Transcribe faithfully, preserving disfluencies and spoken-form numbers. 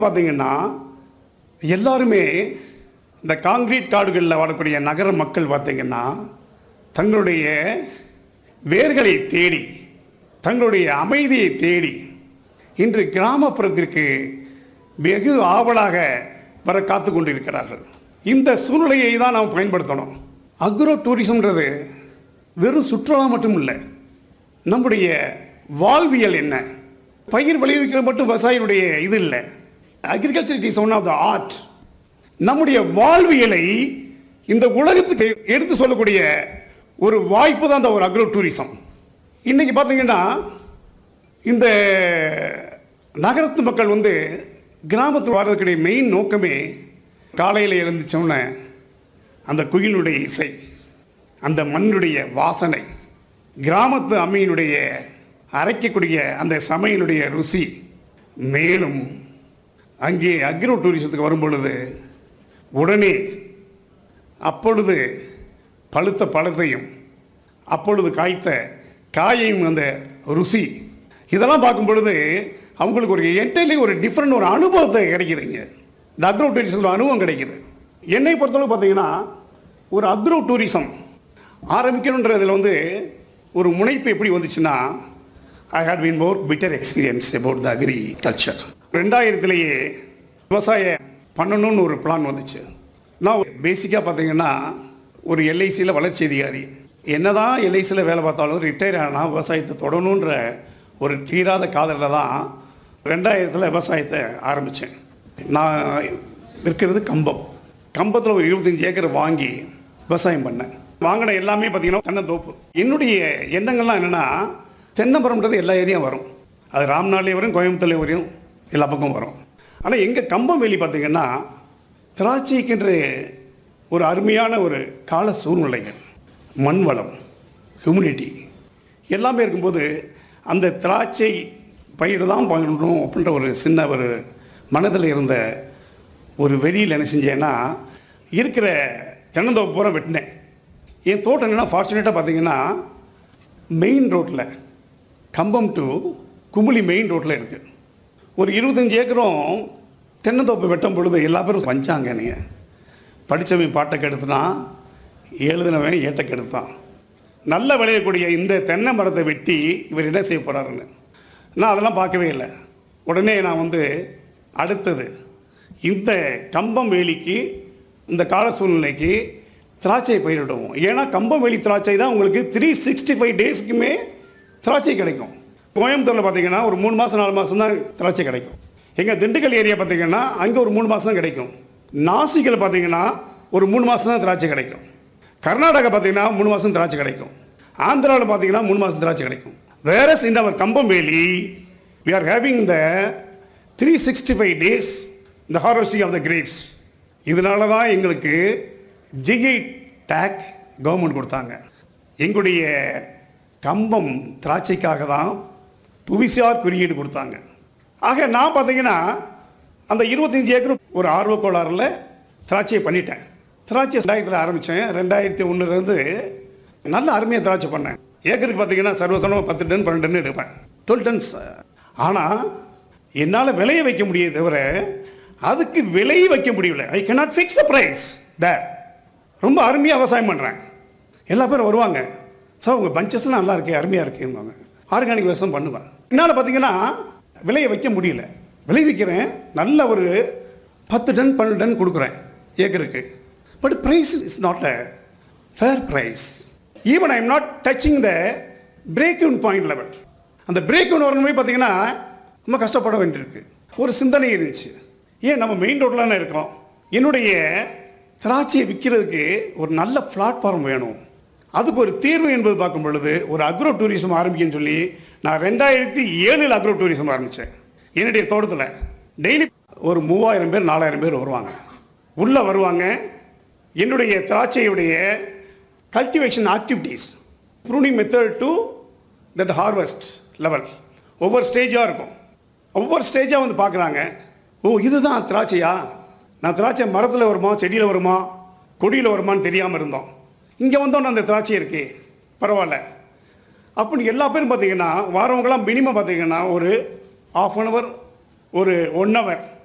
பார்த்தீங்கன்னா எல்லாருமே இந்த காங்கிரீட் காடுகளில் வாழக்கூடிய நகர மக்கள் பார்த்தீங்கன்னா தங்களுடைய வேர்களை தேடி தங்களுடைய அமைதியை தேடி இன்று கிராமப்புறத்திற்கு வெகு ஆவலாக வர காத்து கொண்டிருக்கிறார்கள். இந்த சூழ்நிலையை தான் நாம் பயன்படுத்தணும். அக்ரோ டூரிசம்ன்றது வெறும் சுற்றுலா மட்டும் இல்லை, நம்முடைய வாழ்வியல் என்ன, பயிர் விளைவிக்கிற மட்டும் விவசாயினுடைய இது இல்லை. Agriculture it is one of the art. நம்முடைய வாழ்வியலை இந்த உலகத்துக்கு எடுத்து சொல்லக்கூடிய ஒரு வாய்ப்பு தான் இந்த ஒரு அக்ரோ டூரிசம். இன்றைக்கி பார்த்தீங்கன்னா இந்த நகரத்து மக்கள் வந்து கிராமத்தில் வர்றதுக்குடைய மெயின் நோக்கமே காலையில் எழுந்துச்சோன்னே அந்த குயிலுடைய இசை, அந்த மண்ணுடைய வாசனை, கிராமத்து அம்மையினுடைய அரைக்கக்கூடிய அந்த சமையலுடைய ருசி. மேலும் அங்கே அக்ரோ டூரிசத்துக்கு வரும் பொழுது உடனே அப்பொழுது பழுத்த பழத்தையும் அப்பொழுது காய்த்த காயையும் அந்த ருசி இதெல்லாம் பார்க்கும் பொழுது அவங்களுக்கு ஒரு என்டையர்லி ஒரு டிஃப்ரெண்ட் ஒரு அனுபவத்தை கிடைக்குதுங்க. இந்த அக்ரோ டூரிசத்தில் அனுபவம் கிடைக்குது. என்னை பொறுத்தளவு பார்த்தீங்கன்னா ஒரு அக்ரோ டூரிசம் ஆரம்பிக்கணுன்றதில் வந்து ஒரு முனைப்பு எப்படி வந்துச்சுன்னா, ஐ had been more bitter experience about the agriculture. ரெண்டாயிரத்துலேயே விவசாயம் பண்ணணும்னு ஒரு பிளான் வந்துச்சு. நான் பேசிக்காக பார்த்தீங்கன்னா ஒரு எல்ஐசியில் வளர்ச்சி அதிகாரி. என்னதான் எல்ஐசியில் வேலை பார்த்தாலும் ரிட்டையர் ஆனால் விவசாயத்தை தொடணுன்ற ஒரு தீராத காதலில் தான் ரெண்டாயிரத்தில் விவசாயத்தை ஆரம்பித்தேன். நான் இருக்கிறது கம்பம். கம்பத்தில் ஒரு இருபத்தஞ்சி ஏக்கர் வாங்கி விவசாயம் பண்ணேன். வாங்கின எல்லாமே பார்த்தீங்கன்னா தென்னந்தோப்பு. என்னுடைய எண்ணங்கள்லாம் என்னென்னா, தென்னமரம்ன்றது எல்லா ஏரியாவும் வரும். அது ராம்நாள்லேயும் வரும், கோயம்புத்தூர்லேயும் வரும், எல்லா பக்கமும் வரும். ஆனால் எங்கள் கம்பம் வேலி பார்த்திங்கன்னா திராட்சைக்கின்ற ஒரு அருமையான ஒரு கால சூழ்நிலைகள், மண் வளம், ஹியூமிடிட்டி எல்லாமே இருக்கும்போது அந்த திராட்சை பயிர் தான் பண்ணணும் அப்படின்ற ஒரு சின்ன ஒரு மனதில் இருந்த ஒரு வெறியில் என்ன செஞ்சேன்னா, இருக்கிற தென்னந்தோப்பு பூரா வெட்டினேன். என் தோட்டம் என்னென்னா ஃபார்ச்சுனேட்டாக பார்த்தீங்கன்னா மெயின் ரோட்டில், கம்பம் டு குமுளி மெயின் ரோட்டில் இருக்குது. ஒரு இருபத்தஞ்சி ஏக்கரும் தென்னந்தோப்பு வெட்டும் பொழுது எல்லா பேரும் வஞ்சாங்க. நீங்கள் படித்தவன் பாட்டை கெடுத்துனான், எழுதினவன் ஏட்டை கெடுத்தான். நல்ல விளையக்கூடிய இந்த தென்னை மரத்தை வெட்டி இவர் என்ன செய்ய போகிறாருன்னு நான் அதெல்லாம் பார்க்கவே இல்லை. உடனே நான் வந்து அடுத்தது இந்த கம்பம் வேலிக்கு இந்த கால சூழ்நிலைக்கு திராட்சை பயிரிடுவோம். ஏன்னா கம்பம் வேலி திராட்சை தான் உங்களுக்கு த்ரீ சிக்ஸ்டி ஃபைவ் டேஸ்க்குமே திராட்சை கிடைக்கும். கோயம்புத்தூரில் பார்த்தீங்கன்னா ஒரு மூணு மாதம் நாலு மாதம் தான் திராட்சை கிடைக்கும். எங்கள் திண்டுக்கல் ஏரியா பார்த்தீங்கன்னா அங்கே ஒரு மூணு மாதம் தான் கிடைக்கும். நாசிக்கில் பார்த்தீங்கன்னா ஒரு மூணு மாதம் தான் திராட்சை கிடைக்கும். கர்நாடகா பார்த்தீங்கன்னா மூணு மாதம் திராட்சை கிடைக்கும். ஆந்திராவில் பார்த்தீங்கன்னா மூணு மாதம் திராட்சை கிடைக்கும். வேறஸ் இன் அவர் கம்பம் வேலி we are having the three sixty five days இந்த ஹார்வெஸ்டிங் ஆஃப் த கிரேப்ஸ். இதனால தான் எங்களுக்கு ஜிஐ டேக் கவர்மெண்ட் கொடுத்தாங்க. எங்களுடைய கம்பம் திராட்சைக்காக தான் புவிசார் குறியீடு கொடுத்தாங்க. ஆக நான் பார்த்தீங்கன்னா அந்த இருபத்தஞ்சி ஏக்கர் ஒரு ஆர்வ கோளாறில் திராட்சையை பண்ணிட்டேன். திராட்சை ரெண்டாயிரத்தில் ஆரம்பித்தேன். ரெண்டாயிரத்தி ஒன்றுலேருந்து நல்ல அருமையாக திராட்சை பண்ணேன். ஏக்கருக்கு பார்த்தீங்கன்னா சர்வசாதாரணமாக பத்து டன் பன்னெண்டு டன் எடுப்பேன், டுவெல் டன்ஸ். ஆனால் என்னால் விலைய வைக்க முடியாது தவிர அதுக்கு விலையை வைக்க முடியல. I cannot fix the price that. ரொம்ப அருமையாக விவசாயம் பண்ணுறேன். எல்லா பேரும் வருவாங்க, சார் உங்கள் பஞ்சஸ்லாம் நல்லா இருக்கு, அருமையாக இருக்குவாங்க. ஆர்கானிக் விவசாயம் பண்ணுவேன். என்னால் பார்த்தீங்கன்னா விலையை வைக்க முடியல. விளைவிக்கிறேன், நல்ல ஒரு பத்து டன் பன்னெண்டு டன் கொடுக்குறேன் ஏக்கருக்கு. But price is not a fair price. Even I am not touching the break in point level. அந்த பிரேக் இன் வரணுமே பார்த்தீங்கன்னா ரொம்ப கஷ்டப்பட வேண்டியிருக்கு. ஒரு சிந்தனை இருந்துச்சு, ஏன் நம்ம மெயின் ரோட்டில் இருக்கோம், என்னுடைய திராட்சையை விற்கிறதுக்கு ஒரு நல்ல பிளாட்ஃபார்ம் வேணும். அதுக்கு ஒரு தீர்வு என்பது பார்க்கும் பொழுது ஒரு அக்ரோ டூரிசம் ஆரம்பிக்குன்னு சொல்லி நான் ரெண்டாயிரத்தி ஏழில் அக்ரோ டூரிசம் ஆரம்பித்தேன். என்னுடைய தோட்டத்தில் டெய்லி ஒரு மூவாயிரம் பேர் நாலாயிரம் பேர் வருவாங்க. உள்ளே வருவாங்க. என்னுடைய திராட்சையுடைய cultivation activities, pruning method to that harvest level ஒவ்வொரு ஸ்டேஜாக இருக்கும். ஒவ்வொரு ஸ்டேஜாக வந்து பார்க்குறாங்க, ஓ இதுதான் திராட்சையா, நான் திராட்சை மரத்தில் வருமா செடியில் வருமா கொடியில் வருமானு தெரியாமல் இருந்தோம். இங்கே வந்தோன்னு அந்த திராட்சை இருக்கே பரவாயில்ல. அப்படி எல்லா பேரும் பார்த்தீங்கன்னா வாரவங்களாம் மினிமம் பார்த்தீங்கன்னா ஒரு ஆஃப் அன் ஹவர் ஒரு ஒன் ஹவர்